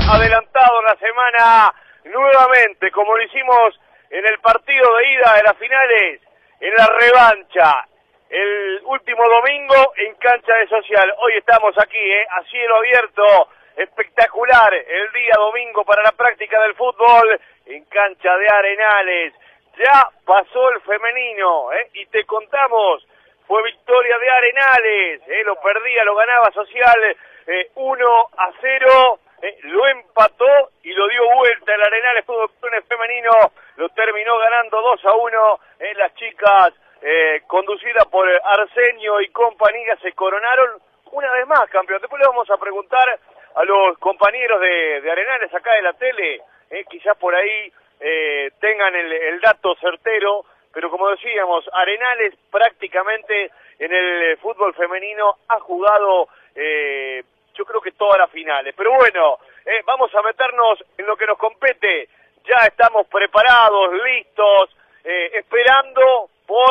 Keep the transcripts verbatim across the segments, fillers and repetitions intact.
adelantado la semana nuevamente, como lo hicimos en el partido de ida de las finales, en la revancha, el último domingo en cancha de Social. Hoy estamos aquí, eh, a cielo abierto, espectacular el día domingo para la práctica del fútbol en cancha de Arenales. Ya pasó el femenino, eh, y te contamos, fue victoria de Arenales, eh, lo perdía, lo ganaba Social eh, uno a cero, eh, lo empató y lo dio vuelta el Arenales Fútbol Femenino, lo terminó ganando dos a uno, eh, las chicas eh, conducidas por Arsenio y compañía se coronaron una vez más campeón. Después le vamos a preguntar a los compañeros de, de Arenales acá de la tele, eh, quizás por ahí eh, tengan el, el dato certero, pero como decíamos, Arenales prácticamente en el fútbol femenino ha jugado, eh, yo creo que todas las finales. Pero bueno, eh, vamos a meternos en lo que nos compete. Ya estamos preparados, listos, eh, esperando por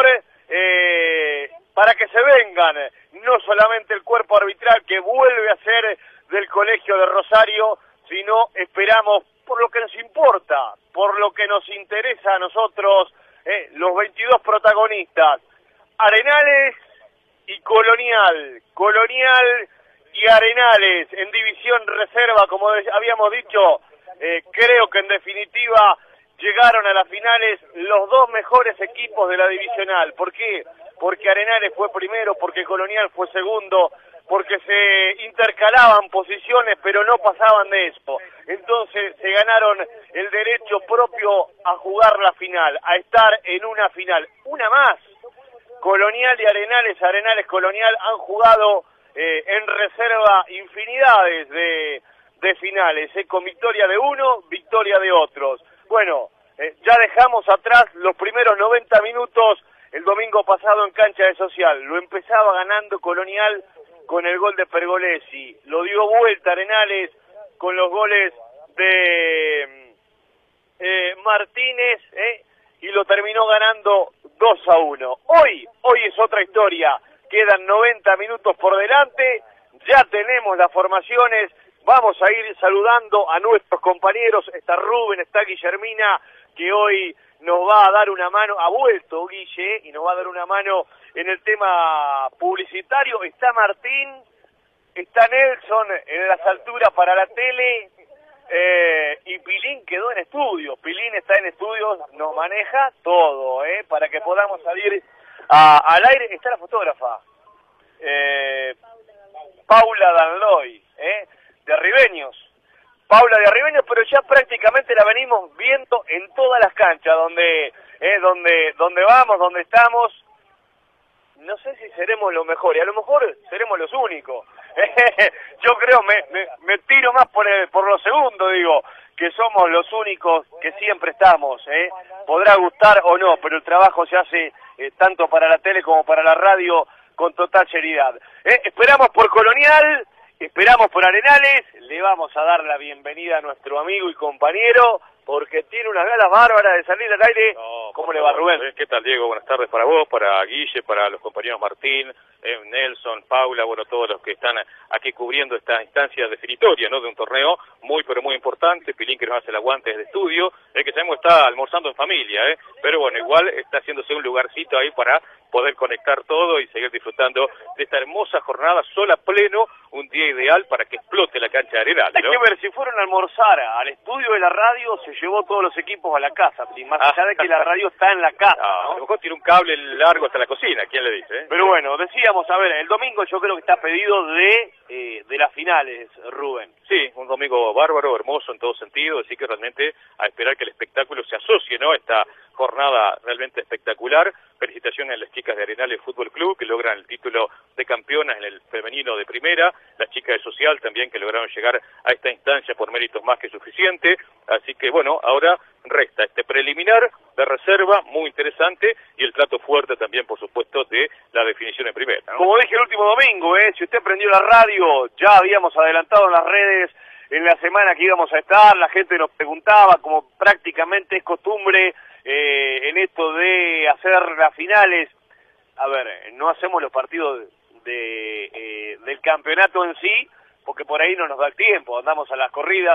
eh, para que se vengan, no solamente el cuerpo arbitral que vuelve a ser del Colegio de Rosario, sino esperamos por lo que nos importa, por lo que nos interesa a nosotros, eh, los veintidós protagonistas, Arenales y Colonial, Colonial y Arenales en división reserva, como habíamos dicho. Eh, creo que en definitiva llegaron a las finales los dos mejores equipos de la divisional. ¿Por qué? Porque Arenales fue primero, porque Colonial fue segundo, porque se intercalaban posiciones pero no pasaban de eso. Entonces se ganaron el derecho propio a jugar la final, a estar en una final. Una más, Colonial y Arenales, Arenales Colonial han jugado eh, en reserva infinidades de, de finales, eh, con victoria de uno, victoria de otros. Bueno, eh, ya dejamos atrás los primeros noventa minutos el domingo pasado en cancha de Social. Lo empezaba ganando Colonial con el gol de Pergolesi, lo dio vuelta Arenales con los goles de eh, Martínez, eh, y lo terminó ganando dos a uno. Hoy, hoy es otra historia, quedan noventa minutos por delante, ya tenemos las formaciones, vamos a ir saludando a nuestros compañeros. Está Rubén, está Guillermina, que hoy nos va a dar una mano, ha vuelto Guille, y nos va a dar una mano en el tema publicitario. Está Martín, está Nelson en las alturas para la tele, eh, y Pilín quedó en estudio. Pilín está en estudios, nos maneja todo, eh, para que podamos salir a, al aire. Está la fotógrafa, eh, Paula Danloy, eh, de Arribeños. Paula de Arribeños, pero ya prácticamente la venimos viendo en todas las canchas donde, eh, donde, donde vamos, donde estamos. No sé si seremos los mejores, a lo mejor seremos los únicos. Yo creo, me, me, me tiro más por, el, por lo segundo, digo, que somos los únicos que siempre estamos. ¿eh? Podrá gustar o no, pero el trabajo se hace eh, tanto para la tele como para la radio con total seriedad. ¿eh? Esperamos por Colonial, esperamos por Arenales, le vamos a dar la bienvenida a nuestro amigo y compañero, porque tiene unas ganas bárbaras de salir al aire. No, ¿cómo le va, Rubén? ¿Qué tal, Diego? Buenas tardes para vos, para Guille, para los compañeros Martín, eh, Nelson, Paula, bueno, todos los que están aquí cubriendo esta instancia definitoria, ¿no?, de un torneo muy, pero muy importante. Pilín, que nos hace el aguante desde estudio, el que sabemos está almorzando en familia, ¿eh? Pero bueno, igual está haciéndose un lugarcito ahí para poder conectar todo y seguir disfrutando de esta hermosa jornada, sol a pleno, un día ideal para que explote la cancha de Arenales, ¿no? Hay que ver, si fueron a almorzar al estudio de la radio, se llevó todos los equipos a la casa, más allá de que la radio está en la casa, ah, ¿no? A lo mejor tiene un cable largo hasta la cocina, ¿quién le dice? Eh? Pero bueno, decíamos, a ver, el domingo yo creo que está pedido de, eh, de las finales, Rubén. Sí, un domingo bárbaro, hermoso en todo sentido, así que realmente a esperar que el espectáculo se asocie, ¿no?, a esta jornada realmente espectacular. Felicitaciones a las chicas de Arenales Fútbol Club, que logran el título de campeonas en el femenino de primera, las chicas de Social también, que lograron llegar a esta instancia por méritos más que suficientes. Así que bueno, ahora resta este preliminar de reserva muy interesante y el plato fuerte también, por supuesto, de la definición en primera, ¿no? Como dije el último domingo, eh, si usted prendió la radio, ya habíamos adelantado en las redes en la semana que íbamos a estar, la gente nos preguntaba, como prácticamente es costumbre eh, en esto de hacer las finales. A ver, no hacemos los partidos de, eh, del campeonato en sí, porque por ahí no nos da el tiempo, andamos a las corridas.